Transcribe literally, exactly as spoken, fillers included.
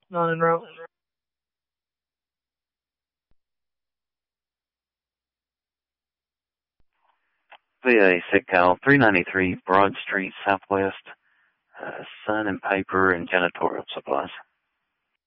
Not en route. V A SIGCAL three ninety-three Broad Street Southwest, uh, Sun and Paper and Janitorial Supplies.